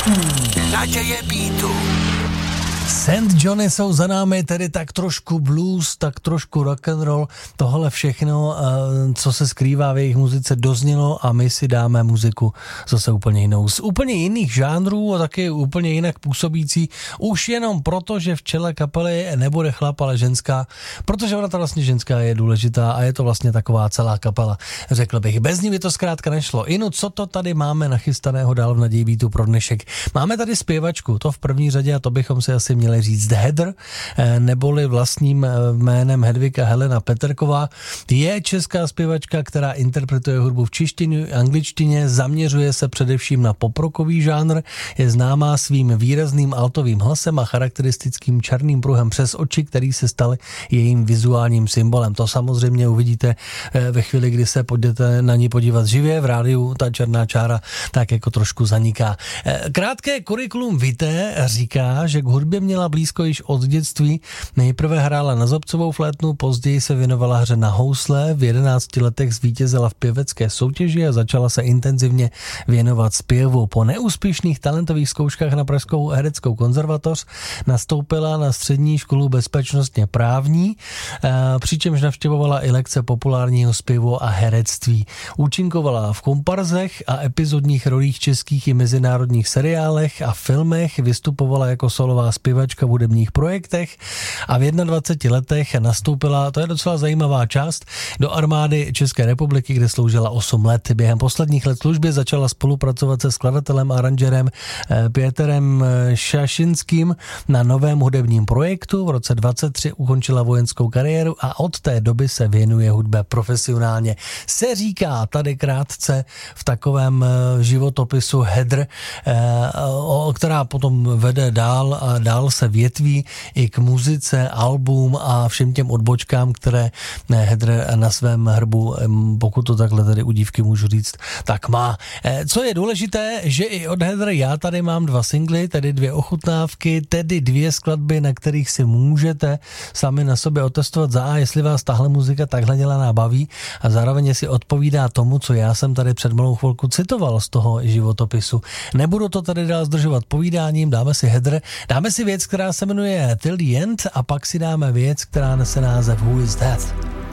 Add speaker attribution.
Speaker 1: Naděje beatu.
Speaker 2: St. Johnny jsou za námi, tedy tak trošku blues, tak trošku rock and roll, tohle všechno, co se skrývá v jejich muzice, doznělo a my si dáme muziku zase úplně jinou. Z úplně jiných žánrů a taky úplně jinak působící, už jenom proto, že v čele kapely nebude chlap, ale ženská, protože ona ta vlastně ženská je důležitá a je to vlastně taková celá kapela, řekl bych. Bez ní by to zkrátka nešlo. Inu, co to tady máme nachystaného dál v Naději beatu pro dnešek? Máme tady zpěvačku, to v první řadě a to bychom si asi měli říct Heather, neboli vlastním jménem Hedvika Helena Peterková. Je česká zpěvačka, která interpretuje hudbu v češtině, angličtině, zaměřuje se především na poprockový žánr, je známá svým výrazným altovým hlasem a charakteristickým černým pruhem přes oči, který se stal jejím vizuálním symbolem. To samozřejmě uvidíte ve chvíli, kdy se půjdete na ní podívat živě, v rádiu ta černá čára tak jako trošku zaniká. Krátké kurikulum vitae říká, že k hudbě měla blízko již od dětství. Nejprve hrála na zobcovou flétnu, později se věnovala hře na housle, v 11 letech zvítězila v pěvecké soutěži a začala se intenzivně věnovat zpěvu. Po neúspěšných talentových zkouškách na Pražskou hereckou konzervatoř nastoupila na střední školu bezpečnostně právní, přičemž navštěvovala i lekce populárního zpěvu a herectví. Účinkovala v komparzech a epizodních rolích českých i mezinárodních seriálech a filmech, vystupovala jako solová zpěvačka v hudebních projektech a v 21 letech nastoupila, to je docela zajímavá část, do armády České republiky, kde sloužila 8 let. Během posledních let služby začala spolupracovat se skladatelem a aranžerem Pěterem Šašinským na novém hudebním projektu. V roce 23 ukončila vojenskou kariéru a od té doby se věnuje hudbě profesionálně. Se říká tady krátce v takovém životopisu Heather, která potom vede dál a dál se větví i k muzice, album a všem těm odbočkám, které Heather na svém hrbu, pokud to takhle tady u dívky můžu říct, tak má. Co je důležité, že i od Heather já tady mám 2 singly, tedy 2 ochutnávky, tedy 2 skladby, na kterých si můžete sami na sobě otestovat za A, jestli vás tahle muzika takhle dělaná baví a zároveň si odpovídá tomu, co já jsem tady před malou chvilku citoval z toho životopisu. Nebudu to tady dál zdržovat povídáním, dáme si Heather, dáme si věc, která se jmenuje Till the End a pak si dáme věc, která nese název Who is That?